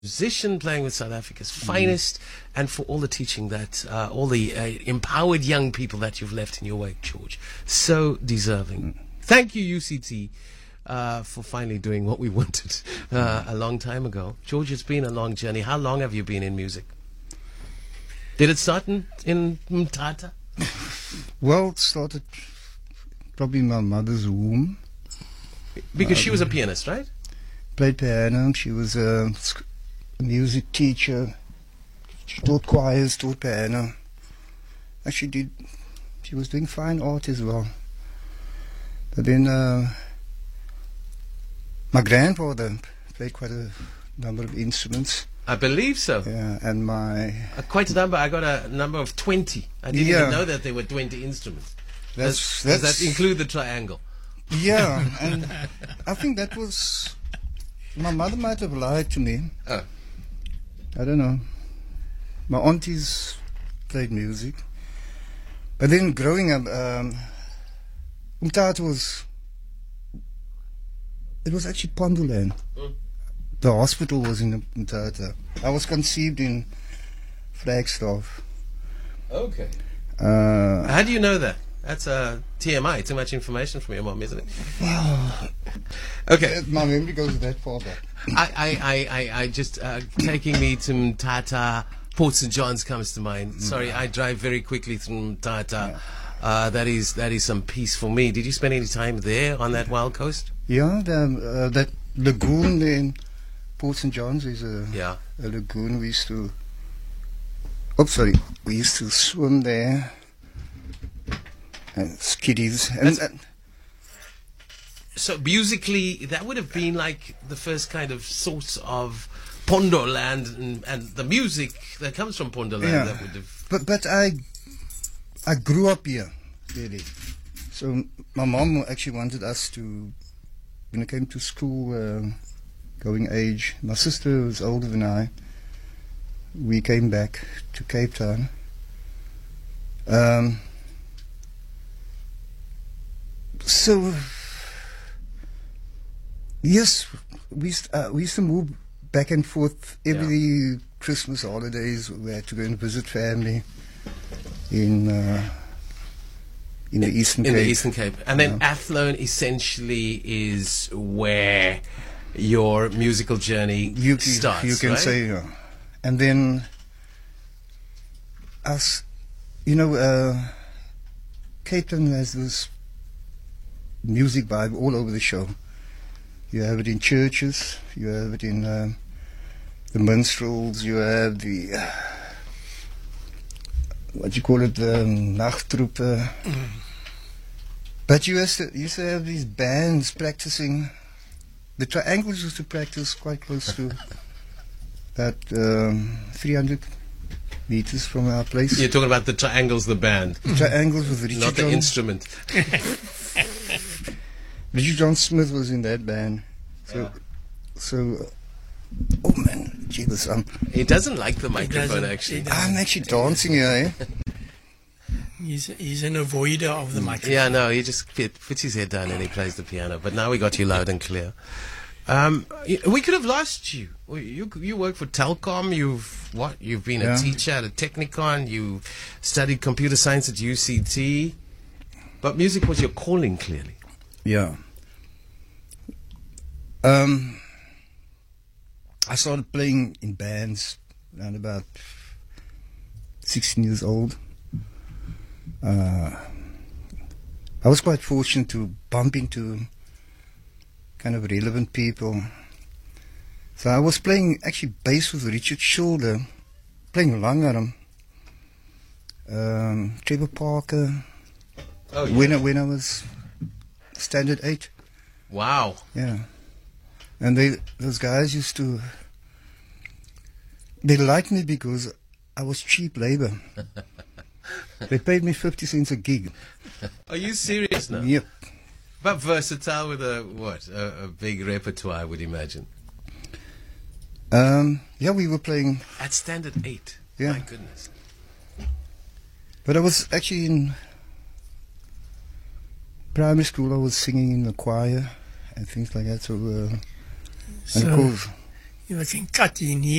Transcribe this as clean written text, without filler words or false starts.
musician playing with South Africa's finest, and for all the teaching that all the empowered young people that you've left in your wake, George. So deserving. Thank you, UCT, for finally doing what we wanted a long time ago. George, it's been a long journey. How long have you been in music? Did it start in Mthatha? Well, it started probably in my mother's womb. Because she was a pianist, right? Played piano. She was a music teacher. She taught choirs, taught piano. Actually, she was doing fine art as well. But then my grandfather played quite a number of instruments. I believe so. Yeah, and my... quite a number. I got a number of 20. I didn't even know that there were 20 instruments. Does that include the triangle? Yeah, and I think that was... My mother might have lied to me. Oh. I don't know. My aunties played music. But then growing up, Mthatha was... It was actually Pondoland. The hospital was in Mthatha. I was conceived in Flagstaff. Okay. How do you know that? That's TMI, too much information from your mom, isn't it? Well, okay. My memory goes that far back. I just taking me to Mthatha, Port St. John's comes to mind. Sorry, I drive very quickly through Mthatha. Yeah. That is some peace for me. Did you spend any time there on that wild coast? Yeah, that lagoon there in Port St. John's is a lagoon. We used to... Oh, sorry. We used to swim there. And skiddies. So musically, that would have been like the first kind of source of Pondoland and the music that comes from Pondoland. Yeah. That would have... But I grew up here, really. So my mom actually wanted us to, when I came to school, going age, my sister was older than I. We came back to Cape Town. So, yes, we used to move back and forth every Christmas holidays. We had to go and visit family in the Eastern Cape. In the Eastern Cape. And then Athlone essentially is where your musical journey starts, you can right? say, yeah. And then, Cape Town has this music vibe all over the show. You have it in churches, you have it in the minstrels, you have the the Nachtroepen. But you used to have these bands practicing. The Triangles used to practice quite close to about 300 meters from our place. You're talking about the Triangles, the band. The Triangles with Richard Not the instrument. Richard John Smith was in that band. So oh man, Jesus. He doesn't like the microphone, actually. I'm actually dancing here, eh? He's an avoider of the microphone. Yeah, no, he just puts his head down and he plays the piano. But now we got you loud and clear. We could have lost you. You work for Telkom. You've been a teacher at a Technikon. You studied computer science at UCT. But music was your calling, clearly. Yeah. I started playing in bands around about 16 years old. I was quite fortunate to bump into kind of relevant people. So I was playing actually bass with Richard Shoulder, playing Langarm, Trevor Parker, when I was standard 8. Wow. Yeah. And those guys used to... They liked me because I was cheap labor. They paid me 50 cents a gig. Are you serious now? Yep. But versatile with a big repertoire, I would imagine. Yeah, we were playing... At standard 8? Yeah. My goodness. But I was actually in primary school. I was singing in the choir and things like that. So, and of course, You can cut in